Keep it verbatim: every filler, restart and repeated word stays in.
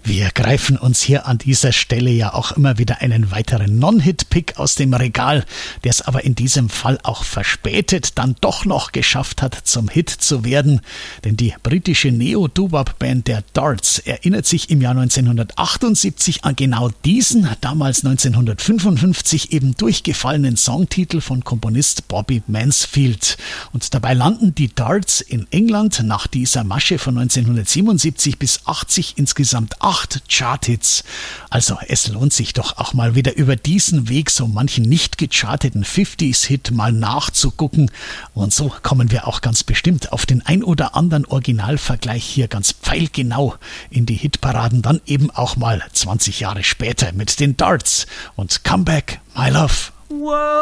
Wir greifen uns hier an dieser Stelle ja auch immer wieder einen weiteren Non-Hit-Pick aus dem Regal, der es aber in diesem Fall auch verspätet dann doch noch geschafft hat, zum Hit zu werden. Denn die britische Neo-Doo-Wop-Band der Darts erinnert sich im Jahr neunzehnhundertachtundsiebzig an genau diesen, damals neunzehnhundertfünfundfünfzig eben durchgefallenen Songtitel von Komponist Bobby Mansfield. Und dabei landen die Darts in England nach dieser Masche von neunzehnhundertsiebenundsiebzig bis achtzig insgesamt acht Charthits. Also es lohnt sich doch auch mal wieder über diesen Weg so manchen nicht gecharteten fünfziger-Hit mal nachzugucken. Und so kommen wir auch ganz bestimmt auf den ein oder anderen Originalvergleich hier ganz pfeilgenau in die Hitparaden, dann eben auch mal zwanzig Jahre später mit den Darts und Come Back, My Love. Whoa.